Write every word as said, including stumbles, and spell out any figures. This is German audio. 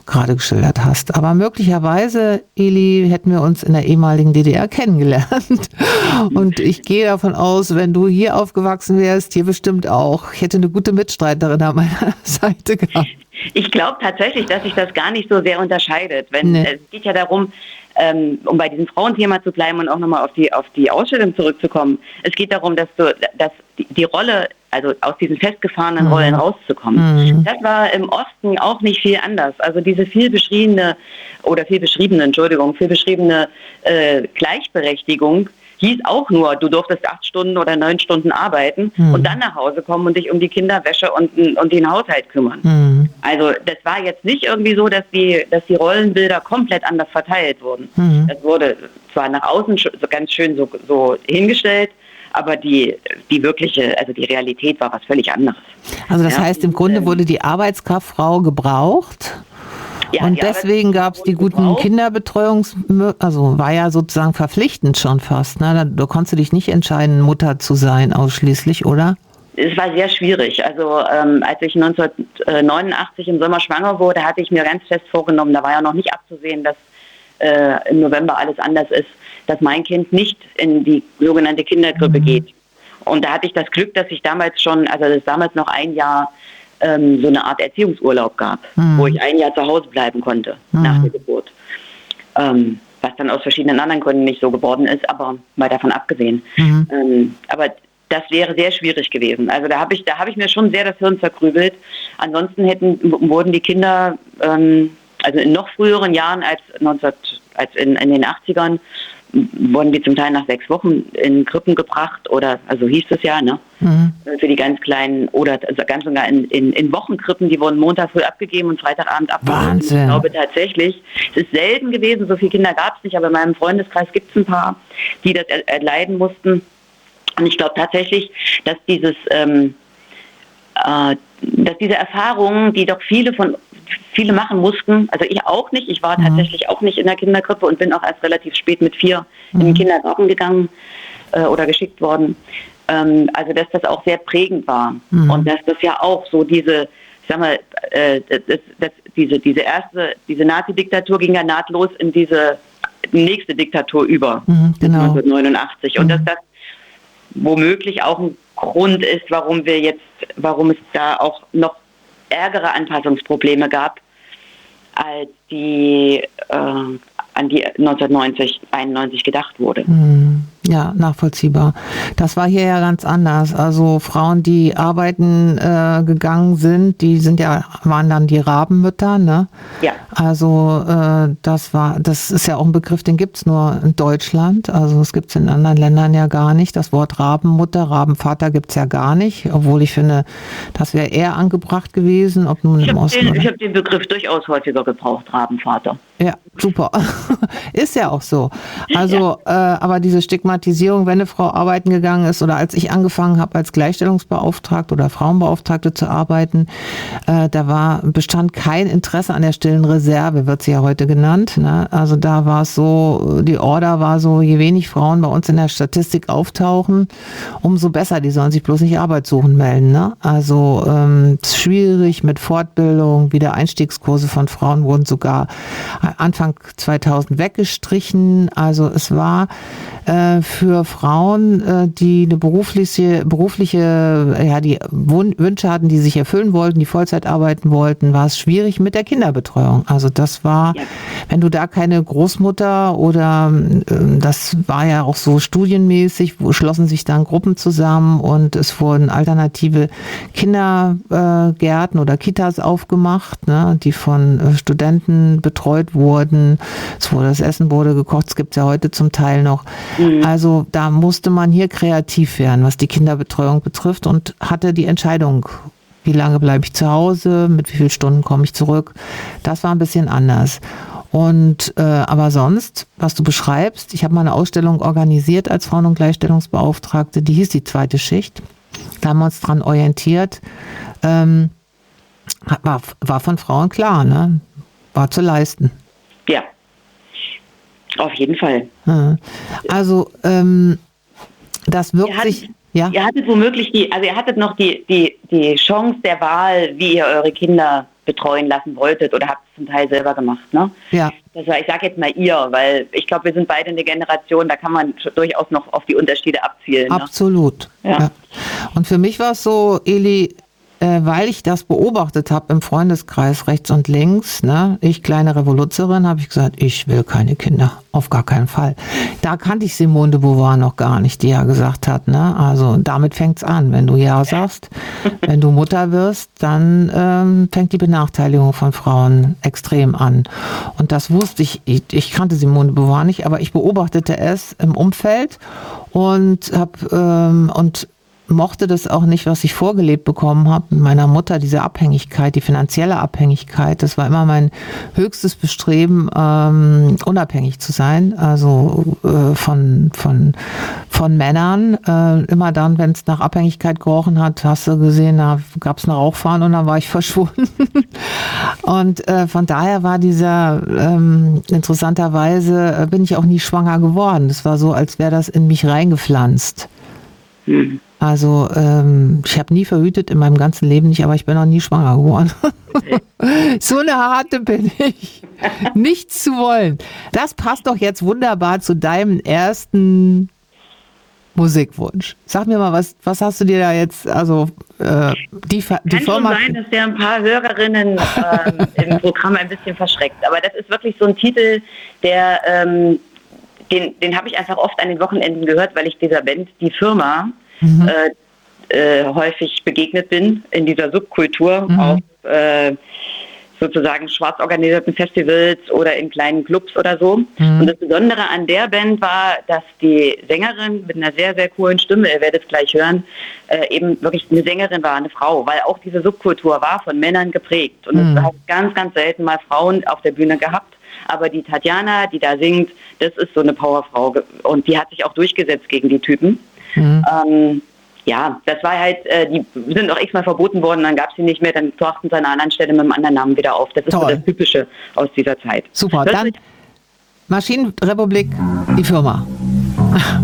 gerade geschildert hast. Aber möglicherweise, Eli, hätten wir uns in der ehemaligen D D R kennengelernt. Und ich gehe davon aus, wenn du hier aufgewachsen wärst, hier bestimmt auch. Ich hätte eine gute Mitstreiterin an meiner Seite gehabt. Ich glaube tatsächlich, dass sich das gar nicht so sehr unterscheidet. Wenn, nee. Es geht ja darum, ähm, um bei diesem Frauenthema zu bleiben und auch nochmal auf die, auf die Ausstellung zurückzukommen. Es geht darum, dass, du, dass die, die Rolle, also aus diesen festgefahrenen mhm. Rollen rauszukommen. Mhm. Das war im Osten auch nicht viel anders. Also diese viel beschriebene, oder viel beschriebene, Entschuldigung, viel beschriebene äh, Gleichberechtigung hieß auch nur, du durftest acht Stunden oder neun Stunden arbeiten mhm. und dann nach Hause kommen und dich um die Kinderwäsche und, und den Haushalt kümmern. Mhm. Also das war jetzt nicht irgendwie so, dass die, dass die Rollenbilder komplett anders verteilt wurden. Mhm. Das wurde zwar nach außen so ganz schön so, so hingestellt, aber die, die wirkliche, also die Realität war was völlig anderes. Also das ja? heißt, im Grunde wurde die Arbeitskraftfrau gebraucht? Ja, und deswegen gab es die guten Kinderbetreuungs... Also war ja sozusagen verpflichtend schon fast. Ne? Da, da konntest du dich nicht entscheiden, Mutter zu sein ausschließlich, oder? Es war sehr schwierig. Also ähm, als ich neunzehnhundertneunundachtzig im Sommer schwanger wurde, hatte ich mir ganz fest vorgenommen, da war ja noch nicht abzusehen, dass äh, im November alles anders ist, dass mein Kind nicht in die sogenannte Kinderkrippe mhm. geht. Und da hatte ich das Glück, dass ich damals schon, also das damals noch ein Jahr so eine Art Erziehungsurlaub gab, mhm. wo ich ein Jahr zu Hause bleiben konnte mhm. nach der Geburt. Ähm, was dann aus verschiedenen anderen Gründen nicht so geworden ist, aber mal davon abgesehen. Mhm. Ähm, aber das wäre sehr schwierig gewesen. Also da habe ich, da habe ich mir schon sehr das Hirn zerkrübelt. Ansonsten hätten, wurden die Kinder, ähm, also in noch früheren Jahren als, neunzehn, als in, in den achtzigern, wurden die zum Teil nach sechs Wochen in Krippen gebracht oder, also hieß es ja, ne? Mhm. Für die ganz Kleinen oder also ganz sogar in, in, in Wochenkrippen, die wurden Montag früh abgegeben und Freitagabend abgeholt. Wahnsinn. Ich glaube tatsächlich, es ist selten gewesen, so viele Kinder gab es nicht, aber in meinem Freundeskreis gibt es ein paar, die das erleiden mussten. Und ich glaube tatsächlich, dass dieses, ähm, äh, dass diese Erfahrungen, die doch viele von viele machen mussten, also ich auch nicht, ich war mhm. tatsächlich auch nicht in der Kinderkrippe und bin auch erst relativ spät mit vier mhm. in den Kindergarten gegangen äh, oder geschickt worden. Ähm, also dass das auch sehr prägend war mhm. und dass das ja auch so diese, ich sag mal, äh, das, das, diese, diese erste, diese Nazi-Diktatur ging ja nahtlos in diese nächste Diktatur über, mhm, genau. neunzehnhundertneunundachtzig mhm. und dass das womöglich auch ein Grund ist, warum wir jetzt, warum es da auch noch ärgere Anpassungsprobleme gab, als die äh, an die neunzehnhundertneunzig, einundneunzig gedacht wurde. Ja, nachvollziehbar. Das war hier ja ganz anders. Also Frauen, die arbeiten äh, gegangen sind, die sind ja, waren dann die Rabenmütter, ne? Ja. Also äh, das war, das ist ja auch ein Begriff, den gibt's nur in Deutschland. Also das gibt's in anderen Ländern ja gar nicht. Das Wort Rabenmutter, Rabenvater gibt's ja gar nicht, obwohl ich finde, das wäre eher angebracht gewesen, ob nun im Osten oder... Ich habe den Begriff durchaus häufiger gebraucht, Rabenvater. Ja, super. Ist ja auch so. Also, ja. äh, aber diese Stigmatisierung, wenn eine Frau arbeiten gegangen ist oder als ich angefangen habe als Gleichstellungsbeauftragte oder Frauenbeauftragte zu arbeiten, äh, da war bestand kein Interesse an der stillen Reserve, wird sie ja heute genannt. Ne? Also da war es so, die Order war so, je wenig Frauen bei uns in der Statistik auftauchen, umso besser. Die sollen sich bloß nicht Arbeit suchen melden. Ne? Also ähm, schwierig mit Fortbildung, Wiedereinstiegskurse von Frauen wurden sogar Anfang zweitausend weggestrichen. Also es war äh, für Frauen, äh, die eine berufliche, berufliche, ja, die Wun- Wünsche hatten, die sich erfüllen wollten, die Vollzeit arbeiten wollten, war es schwierig mit der Kinderbetreuung. Also das war, ja. wenn du da keine Großmutter oder äh, das war ja auch so studienmäßig, wo schlossen sich dann Gruppen zusammen und es wurden alternative Kindergärten äh, oder Kitas aufgemacht, ne, die von äh, Studenten betreut wurden. Es wurde, das Essen wurde gekocht, es gibt es ja heute zum Teil noch. Mhm. Also da musste man hier kreativ werden, was die Kinderbetreuung betrifft und hatte die Entscheidung, wie lange bleibe ich zu Hause, mit wie vielen Stunden komme ich zurück. Das war ein bisschen anders. Und äh, aber sonst, was du beschreibst, ich habe mal eine Ausstellung organisiert als Frauen- und Gleichstellungsbeauftragte, die hieß die zweite Schicht. Da haben wir uns dran orientiert. Ähm, war, war von Frauen klar, ne? War zu leisten. Ja, auf jeden Fall. Also ähm, das wirkt ihr hattet, sich... Ja? Ihr hattet womöglich die, also ihr hattet noch die, die, die Chance der Wahl, wie ihr eure Kinder betreuen lassen wolltet oder habt es zum Teil selber gemacht. Ne? Ja. Das war, ich sage jetzt mal ihr, weil ich glaube, wir sind beide eine Generation, da kann man durchaus noch auf die Unterschiede abzielen. Ne? Absolut. Ja. Ja. Und für mich war es so, Eli, äh, weil ich das beobachtet habe im Freundeskreis rechts und links, ne, ich kleine Revoluzerin, habe ich gesagt, ich will keine Kinder, auf gar keinen Fall. Da kannte ich Simone de Beauvoir noch gar nicht, die ja gesagt hat, ne, also damit fängt's an, wenn du ja sagst, wenn du Mutter wirst, dann ähm, fängt die Benachteiligung von Frauen extrem an. Und das wusste ich, ich, ich kannte Simone de Beauvoir nicht, aber ich beobachtete es im Umfeld und habe ähm, und mochte das auch nicht, was ich vorgelebt bekommen habe mit meiner Mutter, diese Abhängigkeit, die finanzielle Abhängigkeit. Das war immer mein höchstes Bestreben, ähm, unabhängig zu sein, also äh, von, von, von Männern. Äh, immer dann, wenn es nach Abhängigkeit gerochen hat, hast du gesehen, da gab es eine Rauchfahne und dann war ich verschwunden. Und äh, von daher war dieser, ähm, interessanterweise äh, bin ich auch nie schwanger geworden. Das war so, als wäre das in mich reingepflanzt. Mhm. Also ähm, ich habe nie verhütet in meinem ganzen Leben nicht, aber ich bin auch nie schwanger geworden. So eine harte bin ich. Nichts zu wollen. Das passt doch jetzt wunderbar zu deinem ersten Musikwunsch. Sag mir mal, was, was hast du dir da jetzt, also äh, die, die Kann Firma... schon sein, dass der ein paar Hörerinnen ähm, im Programm ein bisschen verschreckt. Aber das ist wirklich so ein Titel, der, ähm, den, den habe ich einfach oft an den Wochenenden gehört, weil ich dieser Band, die Firma, Mhm. Äh, äh, häufig begegnet bin in dieser Subkultur, mhm. auf äh, sozusagen schwarz organisierten Festivals oder in kleinen Clubs oder so. Mhm. Und das Besondere an der Band war, dass die Sängerin mit einer sehr, sehr coolen Stimme, ihr werdet es gleich hören, äh, eben wirklich eine Sängerin war, eine Frau, weil auch diese Subkultur war von Männern geprägt. Und mhm. es hat ganz, ganz selten mal Frauen auf der Bühne gehabt. Aber die Tatjana, die da singt, das ist so eine Powerfrau. Und die hat sich auch durchgesetzt gegen die Typen. Mhm. Ähm, ja, das war halt, äh, die sind auch x-mal verboten worden, dann gab es sie nicht mehr, dann tauchten sie an einer anderen Stelle mit einem anderen Namen wieder auf. Das ist Toll. So das Typische aus dieser Zeit. Super, das dann Maschinenrepublik, die Firma.